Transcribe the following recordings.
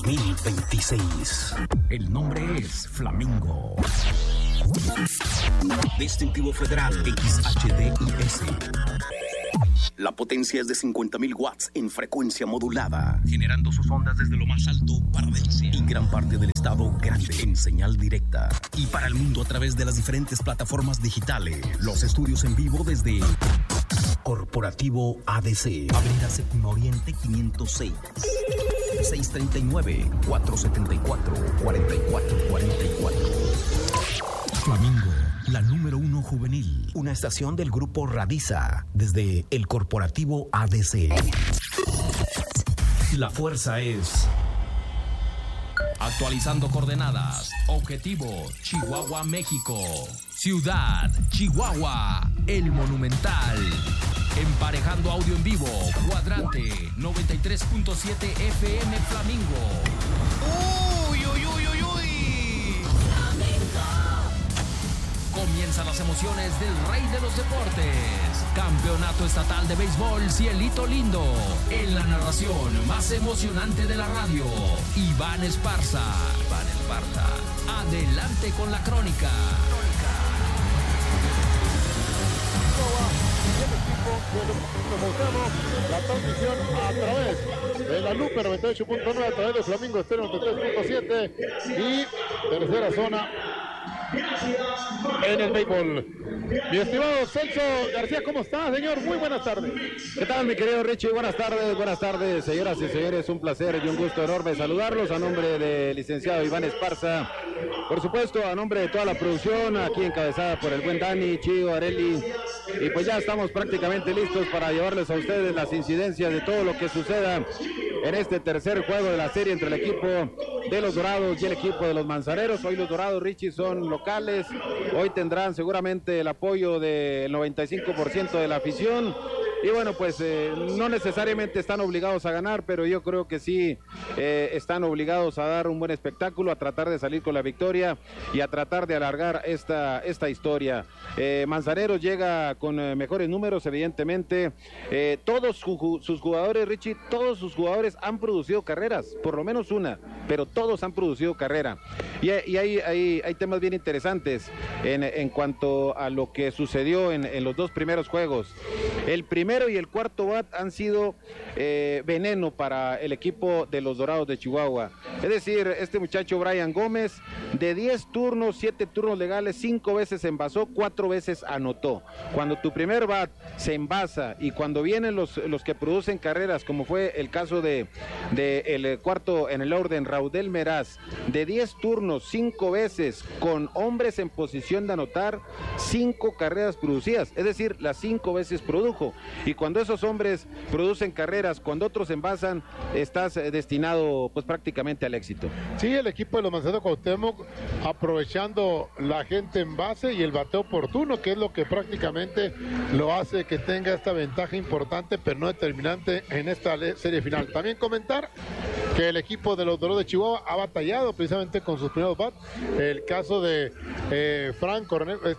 2026. El nombre es Flamingo. Distintivo Federal XHDIS. La potencia es de 50.000 watts en frecuencia modulada, generando sus ondas desde lo más alto para Delcia y gran parte del estado grande en señal directa. Y para el mundo a través de las diferentes plataformas digitales. Los estudios en vivo desde Corporativo ADC, Avenida Séptimo Oriente 506, 639-474-4444. Flamingo, la número 1 juvenil. Una estación del grupo Radiza, desde el Corporativo ADC. La fuerza es... Actualizando coordenadas. Objetivo, Chihuahua, México. Ciudad, Chihuahua, El Monumental. Emparejando audio en vivo. Cuadrante, 93.7 FM Flamingo. ¡Uy, uy, uy, uy, uy! Comienzan las emociones del rey de los deportes. Campeonato Estatal de Béisbol Cielito Lindo. En la narración más emocionante de la radio, Iván Esparza. Adelante con la crónica. La transmisión a través de la Lupe 98.9, a través de Flamingo Estéreo 93.7 y tercera zona en el béisbol. Mi estimado Celso García, ¿cómo está, señor? Muy buenas tardes. ¿Qué tal, mi querido Richie? Buenas tardes, señoras y señores. Un placer y un gusto enorme saludarlos a nombre del licenciado Iván Esparza. Por supuesto, a nombre de toda la producción, aquí encabezada por el buen Dani, Chío, Areli. Y pues ya estamos prácticamente listos para llevarles a ustedes las incidencias de todo lo que suceda en este tercer juego de la serie entre el equipo de los Dorados y el equipo de los Manzaneros. Hoy los Dorados, Richie, son locales. Hoy tendrán seguramente el apoyo del 95% de la afición. Y bueno, pues no necesariamente están obligados a ganar, pero yo creo que sí están obligados a dar un buen espectáculo, a tratar de salir con la victoria y a tratar de alargar esta historia. Manzaneros llega con mejores números, evidentemente. Todos sus jugadores, Richie, todos sus jugadores han producido carreras, por lo menos una, pero todos han producido carrera. Y hay temas bien interesantes en cuanto a lo que sucedió en los dos primeros juegos. El primero y el cuarto bat han sido veneno para el equipo de los Dorados de Chihuahua. Es decir, este muchacho Brian Gómez, de 10 turnos, 7 turnos legales, 5 veces envasó, 4 veces anotó. Cuando tu primer bat se envasa y cuando vienen los que producen carreras, como fue el caso de el cuarto en el orden, Raudel Meraz, de 10 turnos, 5 veces, con hombres en posición de anotar, 5 carreras producidas, es decir, las 5 veces produjo. Y cuando esos hombres producen carreras, cuando otros envasan, estás destinado pues prácticamente al éxito. Sí, el equipo de los Manzaneros Cuauhtémoc aprovechando la gente en base y el bateo oportuno, que es lo que prácticamente lo hace que tenga esta ventaja importante, pero no determinante en esta serie final. También comentar que el equipo de los Dorados de Chihuahua ha batallado precisamente con sus primeros bats. El caso de Franco,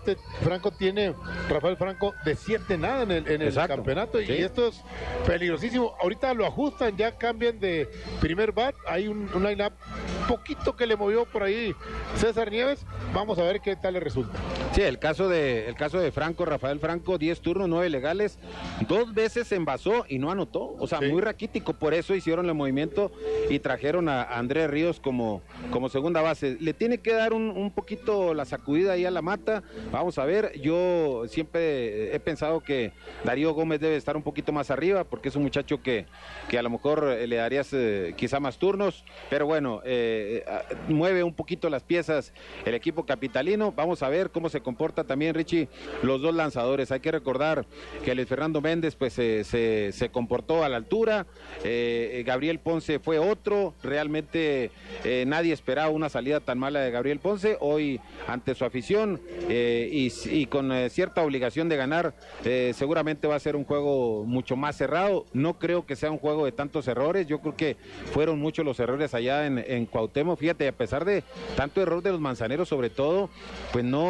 Rafael Franco, de 7-0 en el campeonato, sí. Y esto es peligrosísimo. Ahorita lo ajustan, ya cambian de primer bat, hay un line-up poquito que le movió por ahí César Nieves. Vamos a ver qué tal le resulta. Sí, el caso de Franco, Rafael Franco, 10 turnos, 9 legales, 2 veces envasó y no anotó, o sea, sí. Muy raquítico, por eso hicieron el movimiento y trajeron a Andrés Ríos como segunda base. Le tiene que dar un poquito la sacudida ahí a la mata. Vamos a ver, yo siempre he pensado que Darío Gómez debe estar un poquito más arriba, porque es un muchacho que a lo mejor le darías quizá más turnos, pero bueno, mueve un poquito las piezas el equipo capitalino. Vamos a ver cómo se comporta también, Richie, los dos lanzadores. Hay que recordar que Luis Fernando Méndez pues se comportó a la altura, Gabriel Ponce fue otro, realmente nadie esperaba una salida tan mala de Gabriel Ponce, hoy ante su afición y con cierta obligación de ganar, seguramente va a ser un juego mucho más cerrado. No creo que sea un juego de tantos errores, yo creo que fueron muchos los errores allá en Cuauhtémoc. Fíjate, a pesar de tanto error de los Manzaneros sobre todo, pues no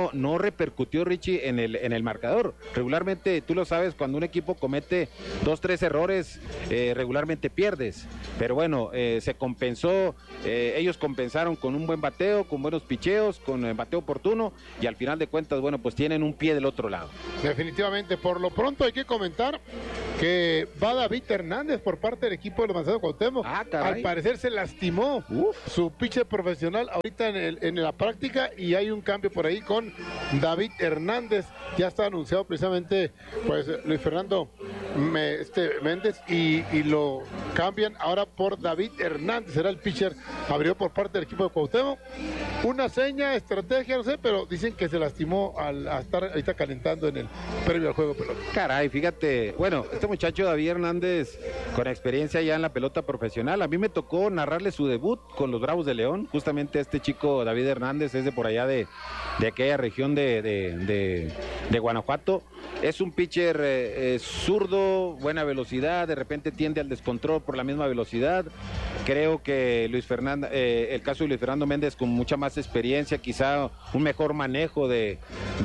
repercutió, Richie, en el marcador. Regularmente, tú lo sabes, cuando un equipo comete 2-3 errores, regularmente pierdes. Pero bueno, se compensó, ellos compensaron con un buen bateo, con buenos picheos, con bateo oportuno, y al final de cuentas, bueno, pues tienen un pie del otro lado. Definitivamente, por lo pronto hay que comentar que va David Hernández por parte del equipo de los Manzaneros Cuauhtémoc. Al parecer se lastimó su pitcher profesional ahorita en la práctica, y hay un cambio por ahí con David Hernández. Ya está anunciado precisamente pues Luis Fernando Méndez, y lo cambian ahora por David Hernández. Será el pitcher abrió por parte del equipo de Cuauhtémoc. Una seña, estrategia, no sé, pero dicen que se lastimó al estar ahorita calentando en el previo al juego de pelota. Caray, fíjate, bueno, este muchacho David Hernández con experiencia ya en la pelota profesional, a mí me tocó narrarle su debut con los Bravos de León. Justamente este chico David Hernández es de por allá de aquella región de Guanajuato. Es un pitcher zurdo, buena velocidad, de repente tiende al descontrol por la misma velocidad. Creo que el caso de Luis Fernando Méndez con mucha más experiencia, quizá un mejor manejo de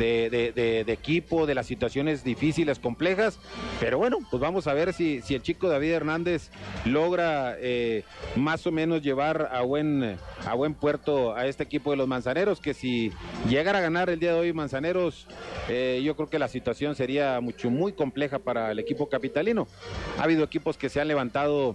equipo, de las situaciones difíciles, complejas, pero bueno, pues vamos a ver si el chico David Hernández logra más o menos llevar a buen puerto a este equipo de los Manzaneros, que si llegara a ganar el día de hoy Manzaneros, yo creo que la situación sería muy compleja para el equipo capitalino. Ha habido equipos que se han levantado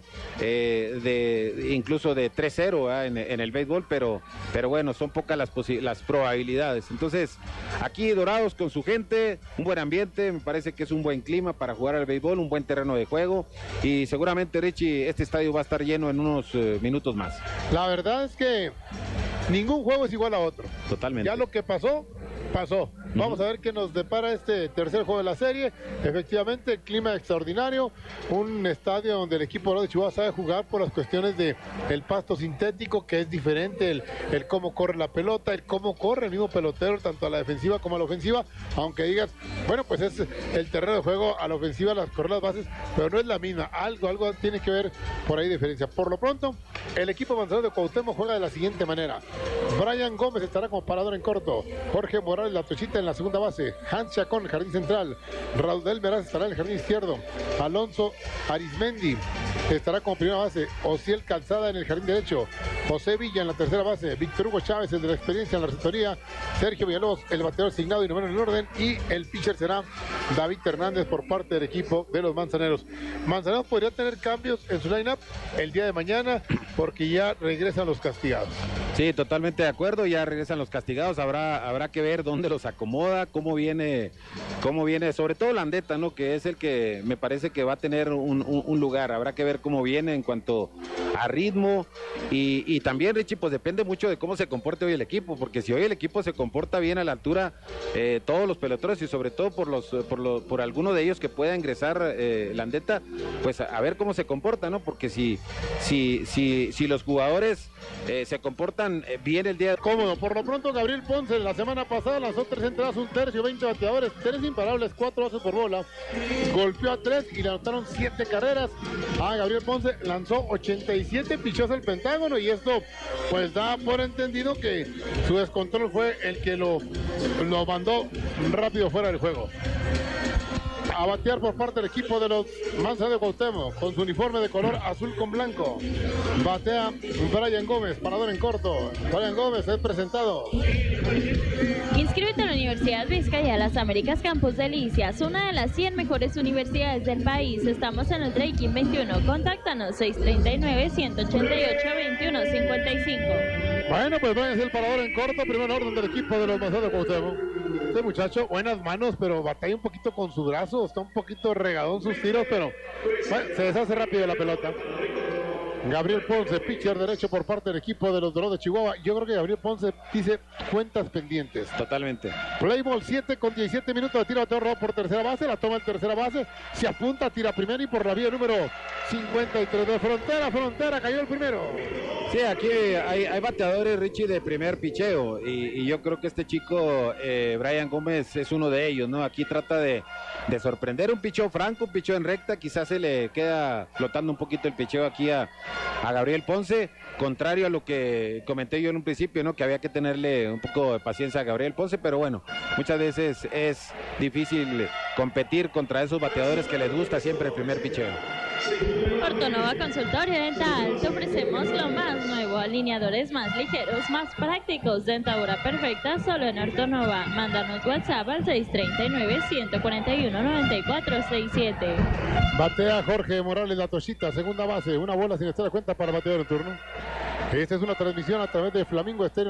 incluso de 3-0 en el béisbol, pero bueno, son pocas las probabilidades. Entonces, aquí Dorados con su gente, un buen ambiente, me parece que es un buen clima para jugar al béisbol, un buen terreno de juego, y seguramente, Richie, este estadio va a estar lleno en unos minutos más. La verdad es que ningún juego es igual a otro. Totalmente. Ya lo que pasó. Vamos a ver qué nos depara este tercer juego de la serie. Efectivamente, el clima extraordinario, un estadio donde el equipo de Chihuahua sabe jugar por las cuestiones de el pasto sintético, que es diferente, el cómo corre la pelota, el cómo corre el mismo pelotero, tanto a la defensiva como a la ofensiva, aunque digas, bueno, pues es el terreno de juego, a la ofensiva las correr las bases, pero no es la misma, algo tiene que ver por ahí diferencia. Por lo pronto, el equipo Manzanero de Cuauhtémoc juega de la siguiente manera: Brian Gómez estará como parador en corto, Jorge Morales La Tochita en la segunda base, Hans Chacón, jardín central, Raudel Meraz estará en el jardín izquierdo, Alonso Arismendi estará como primera base, Ociel Calzada en el jardín derecho, José Villa en la tercera base, Víctor Hugo Chávez, el de la experiencia en la receptoría, Sergio Villalobos, el bateador asignado y noveno en el orden, y el pitcher será David Hernández por parte del equipo de los Manzaneros. Manzaneros podría tener cambios en su line-up el día de mañana, porque ya regresan los castigados. Sí, totalmente de acuerdo, ya regresan los castigados, habrá que ver dónde los acomoda, cómo viene, sobre todo Landeta, ¿no? Que es el que me parece que va a tener un lugar, habrá que ver cómo viene en cuanto a ritmo, y también, Richie, pues depende mucho de cómo se comporte hoy el equipo, porque si hoy el equipo se comporta bien a la altura, todos los peloteros, y sobre todo por alguno de ellos que pueda ingresar Landeta, pues a ver cómo se comporta, ¿no? Porque si los jugadores se comportan bien el día... Cómodo. Por lo pronto, Gabriel Ponce la semana pasada lanzó 3 entradas, 1 tercio, 20 bateadores, 3 imparables, 4 bases por bola, golpeó a 3 y le anotaron 7 carreras. Gabriel Ponce lanzó 87 pichos al Pentágono, y esto pues da por entendido que su descontrol fue el que lo mandó rápido fuera del juego. A batear por parte del equipo de los Manzaneros de Cuauhtémoc, con su uniforme de color azul con blanco, batea Brian Gómez, parador en corto. Brian Gómez es presentado. Inscríbete a la Universidad Vizcaya Las Américas Campus Delicias, una de las 100 mejores universidades del país. Estamos en el Ranking 21. Contáctanos 639-188-2155. Bueno, pues Brian es el parador en corto, primer orden del equipo de los Manzaneros de Cuauhtémoc. Este muchacho, buenas manos, pero batalla un poquito con su brazo, está un poquito regadón sus tiros, pero bueno, se deshace rápido la pelota. Gabriel Ponce, pitcher derecho por parte del equipo de los Dorados de Chihuahua. Yo creo que Gabriel Ponce dice cuentas pendientes. Totalmente. Play ball 7 con 17 minutos de tiro a bateador por tercera base, la toma en tercera base, se apunta, tira primero y por la vía número 53 de frontera, cayó el primero. Sí, aquí hay bateadores, Richie, de primer picheo, y yo creo que este chico, Brian Gómez, es uno de ellos, ¿no? Aquí trata de sorprender, un picheo franco, un picheo en recta, quizás se le queda flotando un poquito el picheo aquí a a Gabriel Ponce, contrario a lo que comenté yo en un principio, ¿no? Que había que tenerle un poco de paciencia a Gabriel Ponce, pero bueno, muchas veces es difícil competir contra esos bateadores que les gusta siempre el primer picheo. Ortonova Consultorio Dental, te ofrecemos lo más nuevo, alineadores más ligeros, más prácticos, dentadura perfecta solo en Ortonova. Mándanos WhatsApp al 639-141-9467. Batea Jorge Morales La Tochita, segunda base, una bola sin estar de cuenta para bateador en turno. Esta es una transmisión a través de Flamingo Estéreo.